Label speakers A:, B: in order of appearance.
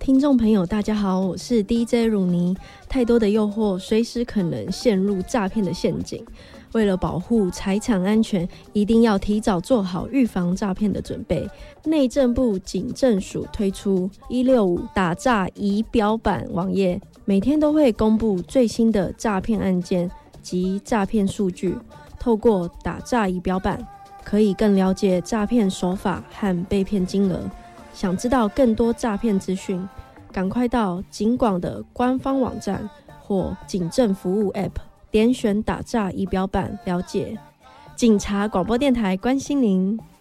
A: 听众朋友大家好，我是 DJ 汝妮。太多的诱惑随时可能陷入诈骗的陷阱，为了保护财产安全，一定要提早做好预防诈骗的准备。内政部警政署推出165打诈仪表板网页，每天都会公布最新的诈骗案件及诈骗数据，透过打诈仪表板可以更了解诈骗手法和被骗金额。想知道更多诈骗资讯，赶快到警广的官方网站或警政服务 App 点选打诈仪表板了解。警察广播电台关心您。